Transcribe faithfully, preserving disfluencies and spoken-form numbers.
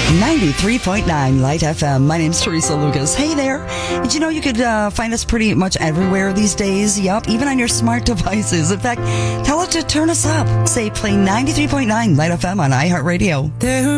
ninety-three point nine Light F M. My name's Teresa Lucas. Hey there. Did you know you could uh, find us pretty much everywhere these days? Yup, even on your smart devices. In fact, tell it to turn us up. Say play ninety-three point nine Light F M on iHeartRadio. There